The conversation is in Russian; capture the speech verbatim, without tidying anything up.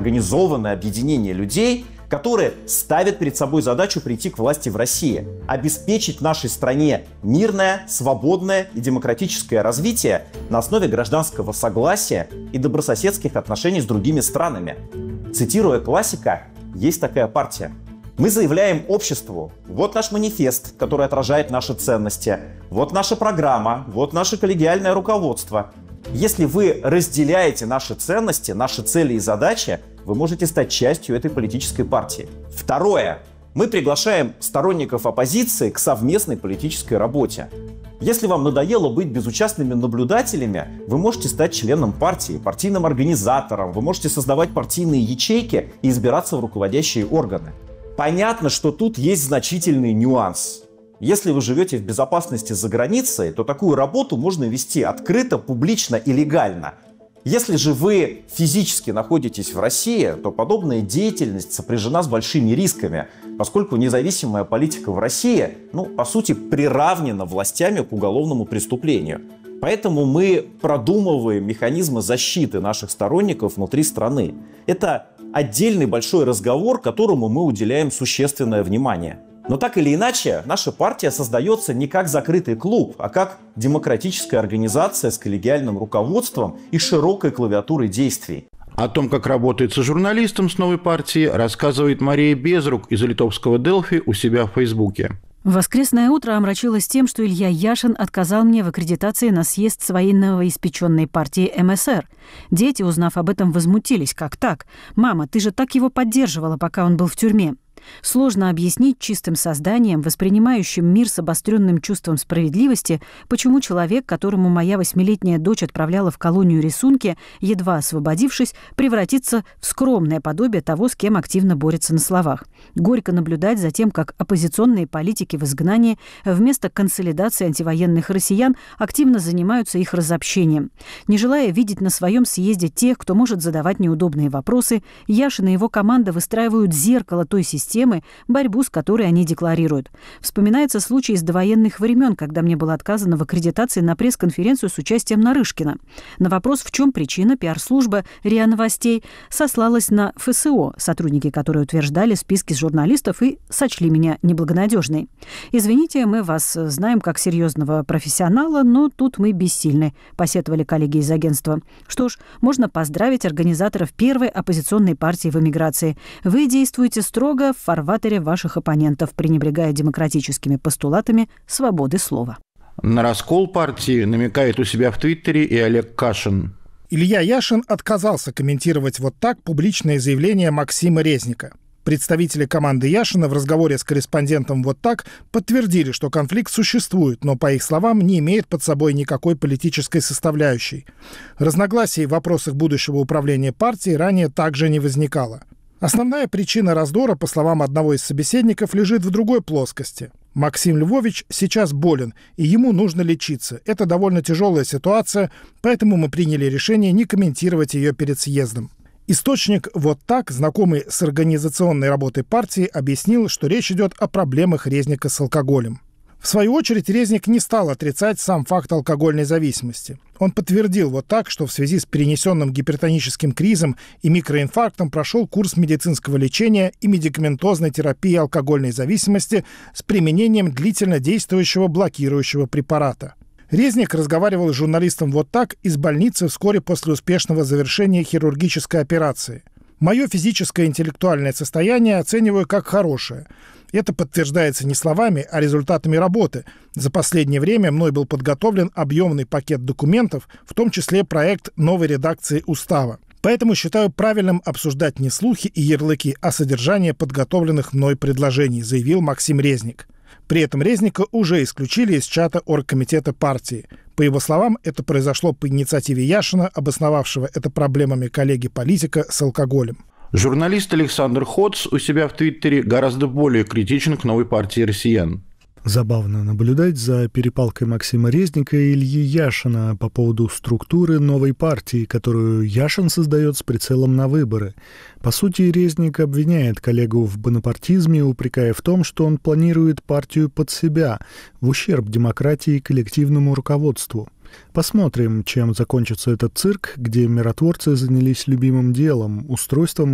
организованное объединение людей, которые ставят перед собой задачу прийти к власти в России, обеспечить нашей стране мирное, свободное и демократическое развитие на основе гражданского согласия и добрососедских отношений с другими странами. Цитируя классика, есть такая партия. Мы заявляем обществу: вот наш манифест, который отражает наши ценности, вот наша программа, вот наше коллегиальное руководство. Если вы разделяете наши ценности, наши цели и задачи, вы можете стать частью этой политической партии. Второе. Мы приглашаем сторонников оппозиции к совместной политической работе. Если вам надоело быть безучастными наблюдателями, вы можете стать членом партии, партийным организатором, вы можете создавать партийные ячейки и избираться в руководящие органы. Понятно, что тут есть значительный нюанс. Если вы живете в безопасности за границей, то такую работу можно вести открыто, публично и легально. Если же вы физически находитесь в России, то подобная деятельность сопряжена с большими рисками, поскольку независимая политика в России, ну, по сути, приравнена властями к уголовному преступлению. Поэтому мы продумываем механизмы защиты наших сторонников внутри страны. Это отдельный большой разговор, которому мы уделяем существенное внимание. Но так или иначе, наша партия создается не как закрытый клуб, а как демократическая организация с коллегиальным руководством и широкой клавиатурой действий. О том, как работает со журналистом с новой партии, рассказывает Мария Безрук из литовского Делфи у себя в Фейсбуке. Воскресное утро омрачилось тем, что Илья Яшин отказал мне в аккредитации на съезд своей новоиспеченной партии эм эс эр. Дети, узнав об этом, возмутились. Как так? Мама, ты же так его поддерживала, пока он был в тюрьме. Сложно объяснить чистым созданием, воспринимающим мир с обостренным чувством справедливости, почему человек, которому моя восьмилетняя дочь отправляла в колонию рисунки, едва освободившись, превратится в скромное подобие того, с кем активно борется на словах. Горько наблюдать за тем, как оппозиционные политики в изгнании вместо консолидации антивоенных россиян активно занимаются их разобщением. Не желая видеть на своем съезде тех, кто может задавать неудобные вопросы, Яшин и его команда выстраивают зеркало той системы, борьбу с которой они декларируют. Вспоминается случай из довоенных времен, когда мне было отказано в аккредитации на пресс-конференцию с участием Нарышкина. На вопрос, в чем причина, пиар-служба РИА Новостей сослалась на эф эс о, сотрудники которые утверждали списки журналистов и сочли меня неблагонадежной. «Извините, мы вас знаем как серьезного профессионала, но тут мы бессильны», посетовали коллеги из агентства. Что ж, можно поздравить организаторов первой оппозиционной партии в эмиграции. Вы действуете строго в фарватере ваших оппонентов, пренебрегая демократическими постулатами свободы слова. На раскол партии намекает у себя в Твиттере и Олег Кашин. Илья Яшин отказался комментировать вот так публичное заявление Максима Резника. Представители команды Яшина в разговоре с корреспондентом «Вот так» подтвердили, что конфликт существует, но, по их словам, не имеет под собой никакой политической составляющей. Разногласий в вопросах будущего управления партией ранее также не возникало. Основная причина раздора, по словам одного из собеседников, лежит в другой плоскости. Максим Львович сейчас болен, и ему нужно лечиться. Это довольно тяжелая ситуация, поэтому мы приняли решение не комментировать ее перед съездом. Источник «Вот так», знакомый с организационной работой партии, объяснил, что речь идет о проблемах Резника с алкоголем. В свою очередь, Резник не стал отрицать сам факт алкогольной зависимости. Он подтвердил вот так, что в связи с перенесенным гипертоническим кризом и микроинфарктом прошел курс медицинского лечения и медикаментозной терапии алкогольной зависимости с применением длительно действующего блокирующего препарата. Резник разговаривал с журналистом «Вот так» из больницы вскоре после успешного завершения хирургической операции. «Мое физическое и интеллектуальное состояние оцениваю как хорошее. Это подтверждается не словами, а результатами работы. За последнее время мной был подготовлен объемный пакет документов, в том числе проект новой редакции устава. Поэтому считаю правильным обсуждать не слухи и ярлыки, а содержание подготовленных мной предложений», заявил Максим Резник. При этом Резника уже исключили из чата оргкомитета партии. По его словам, это произошло по инициативе Яшина, обосновавшего это проблемами коллеги-политика с алкоголем. Журналист Александр Хоц у себя в Твиттере гораздо более критичен к новой партии россиян. Забавно наблюдать за перепалкой Максима Резника и Ильи Яшина по поводу структуры новой партии, которую Яшин создает с прицелом на выборы. По сути, Резник обвиняет коллегу в бонапартизме, упрекая в том, что он планирует партию под себя, в ущерб демократии и коллективному руководству. Посмотрим, чем закончится этот цирк, где миротворцы занялись любимым делом – устройством